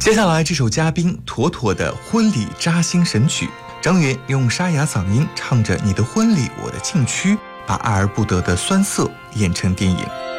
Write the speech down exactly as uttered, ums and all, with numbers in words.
接下来这首嘉宾妥妥的婚礼扎心神曲，张远用沙哑嗓音唱着你的婚礼我的禁区，把爱而不得的酸涩演成电影。